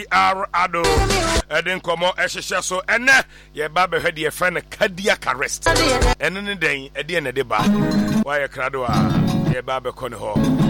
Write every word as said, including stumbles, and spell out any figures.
R Ado Eden Komo Eshisha so ene ye baba head ye friend cardiac arrest. Ene ne den ede ne de ba. Why krado a ye baba kono ho.